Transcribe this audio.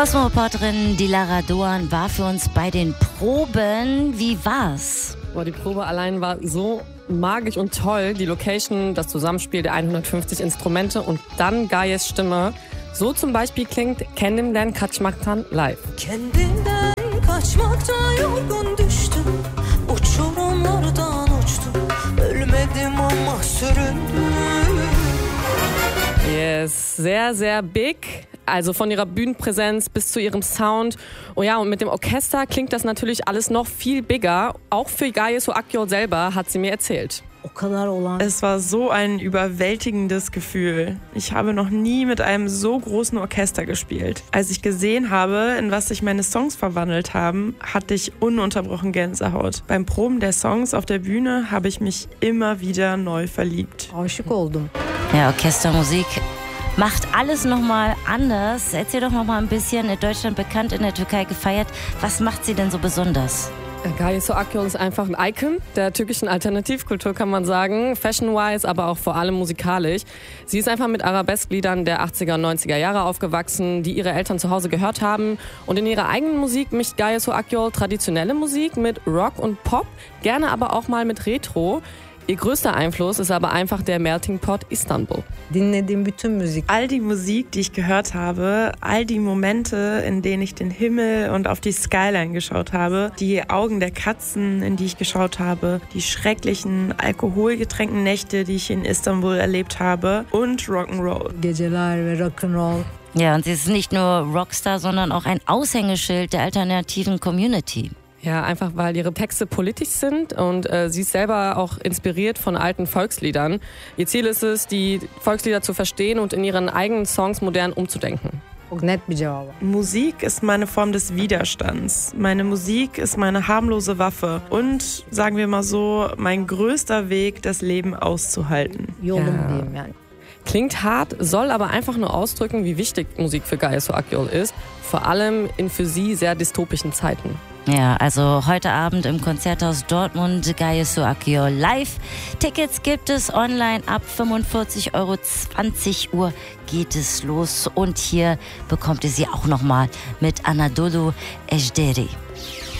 Cosmo-Reporterin Dilara Doğan war für uns bei den Proben. Wie war's? Boah, die Probe allein war so magisch und toll. Die Location, das Zusammenspiel der 150 Instrumente und dann Gayes Stimme. So zum Beispiel klingt Kendimden Kaçmaktan live. Kendimden kaçmaktan yorgun düştüm. Uçurumlardan uçtum. Ölmedim ama süründüm. Yes, sehr, sehr big. Also von ihrer Bühnenpräsenz bis zu ihrem Sound. Oh ja, und mit dem Orchester klingt das natürlich alles noch viel bigger. Auch für Gaye Su Akyol selber, hat sie mir erzählt. Es war so ein überwältigendes Gefühl. Ich habe noch nie mit einem so großen Orchester gespielt. Als ich gesehen habe, in was sich meine Songs verwandelt haben, hatte ich ununterbrochen Gänsehaut. Beim Proben der Songs auf der Bühne habe ich mich immer wieder neu verliebt. Ja, Orchestermusik macht alles nochmal anders. Erzähl doch nochmal ein bisschen, in Deutschland bekannt, in der Türkei gefeiert. Was macht sie denn so besonders? Gaye Su Akyol ist einfach ein Icon der türkischen Alternativkultur, kann man sagen. Fashion-wise, aber auch vor allem musikalisch. Sie ist einfach mit Arabesk-Liedern der 80er und 90er Jahre aufgewachsen, die ihre Eltern zu Hause gehört haben. Und in ihrer eigenen Musik mischt Gaye Su Akyol traditionelle Musik mit Rock und Pop, gerne aber auch mal mit Retro. Ihr größter Einfluss ist aber einfach der Melting Pot Istanbul. All die Musik, die ich gehört habe, all die Momente, in denen ich den Himmel und auf die Skyline geschaut habe, die Augen der Katzen, in die ich geschaut habe, die schrecklichen alkoholgetränkten Nächte, die ich in Istanbul erlebt habe und Rock'n'Roll. Ja, und sie ist nicht nur Rockstar, sondern auch ein Aushängeschild der alternativen Community. Ja, einfach weil ihre Texte politisch sind und sie ist selber auch inspiriert von alten Volksliedern. Ihr Ziel ist es, die Volkslieder zu verstehen und in ihren eigenen Songs modern umzudenken. Musik ist meine Form des Widerstands. Meine Musik ist meine harmlose Waffe und, sagen wir mal so, mein größter Weg, das Leben auszuhalten. Ja. Klingt hart, soll aber einfach nur ausdrücken, wie wichtig Musik für Gaye Su Akyol ist. Vor allem in für sie sehr dystopischen Zeiten. Ja, also heute Abend im Konzerthaus Dortmund, Gaye Su Akyol live. Tickets gibt es online ab 45 Euro, 20 Uhr geht es los. Und hier bekommt ihr sie auch nochmal mit Anadolu Ejderi.